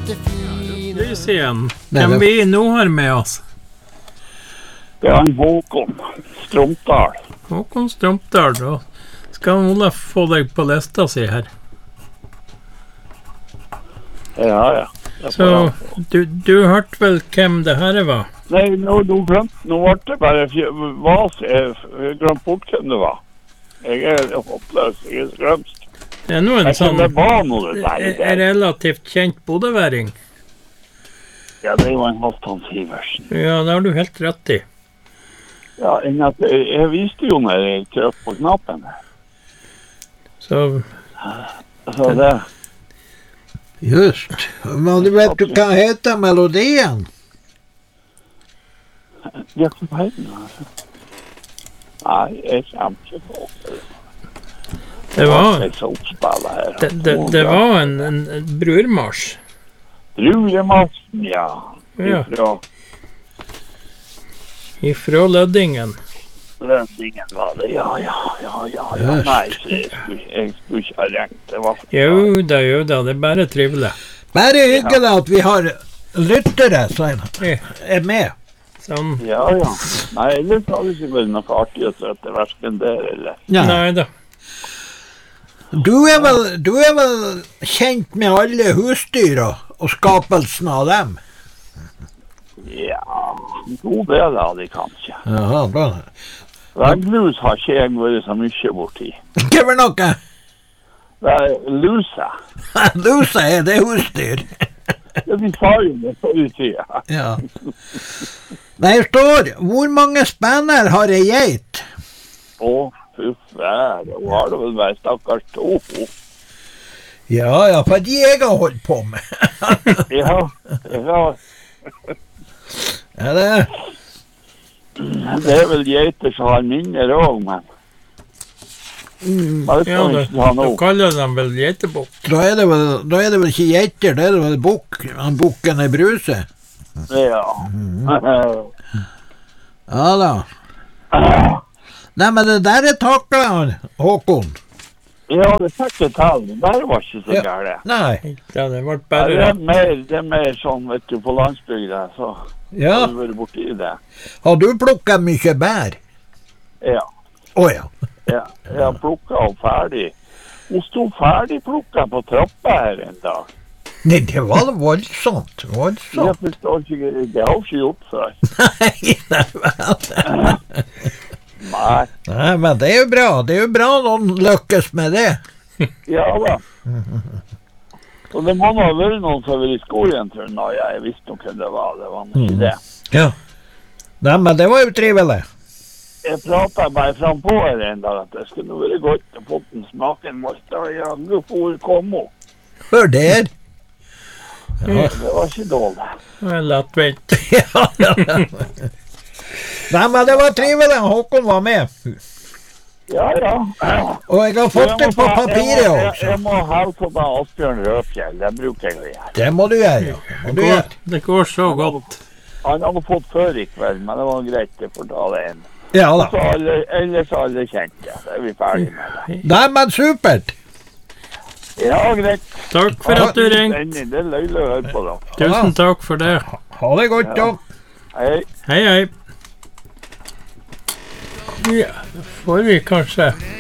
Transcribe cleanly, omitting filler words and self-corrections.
Lys igjen. Hvem vi nå har med oss? Det er en Håkon Strømdal. Håkon Strømdal, da skal Olaf få deg på lista si her. Ja. Så du hørte vel hvem det her var? Nei, nå ble det bare vas. Jeg glemte bort hvem det var. Jeg er hoppløs, jeg er skrømst. Det er nå en sånn det var noe der. relativt kjent bodøværing. Ja, det var en Halvdan Sivertsen. Ja, det har du helt rett i. Ja, jeg visste jo når jeg trykte på knappen. Så det... Just. Men du vet du hva heter melodien? Ja, hva heter den, altså? Nei, jeg kommer ikke på det. Det var en brurmarsj. Brurmarsjen, ja. Ifra Løddingen. Løddingen var det, ja. Nei, jeg skulle ikke ha rengt. Jo da, det er bare trivelig. Bare hyggelig at vi har lyttere som er med. Sånn. Ja. Nei, ellers har det ikke vært noe artig å sette versken der, eller? Nei da. Du er vel kjent med alle husdyra og skapelsen av dem? Ja, en god del av de kanskje. Jaha, bra. Vegglus har ikke jeg vært så mye borti. Hva var noe? Det er lusa. Lusa er det husdyr? Ja, de sa jo det forrige tida. Ja. Nei, står, hvor mange spenner har ei geit? Fy fære, hun har det vel vært stakkars 2. Ja, for de jeg har holdt på med. Ja. Ja, det er vel geiter som har mindre også, men... Ja, da kaller de vel geitebukk. Da er det vel ikke geiter, det er vel bukk. Bukken er bruse. Ja. Ja da. Nei, men det der er taklet, Håkon. Ja, det fikk jeg til. Det der var ikke så gærlig. Nei. Ja, det var bare... Det er mer sånn, vet du, på landsbygda, så har du vært borti det. Har du plukket mye bær? Ja. Ja. Ja, jeg har plukket og ferdig. Hun stod ferdig plukket på trappa her en dag. Nei, det var voldsomt. Jeg forstår ikke, det har hun ikke gjort før. Nei, men det er jo bra. Det er jo bra noen lykkes med det. Ja da. Og det må nå ha vært noen som var i skogen, tror jeg. Jeg visste nok hva det var. Det var ikke det. Ja. Nei, men det var jo trivelig. Jeg pratet bare frem på her en dag at det skulle være godt å få den smaken måtte, og jeg får komme. Hør der. Ja. Det var ikke dårlig. Det er lettvint. Ja. Nei, men det var trivelig. Håkon var med. Ja. Og jeg har fått det på papiret også. Jeg må hilse på Asbjørn Rødfjell. Det bruker jeg å gjøre. Det må du gjøre. Det går så godt. Han hadde fått før i kveld, men det var greit å fortale en. Ja da. Ellers alle kjente. Så er vi ferdig med det. Nei, men supert. Ja, greit. Takk for at du ringte. Det er løylig å høre på da. Tusen takk for det. Ha det godt da. Hei. Hei. Ja, da får vi kanskje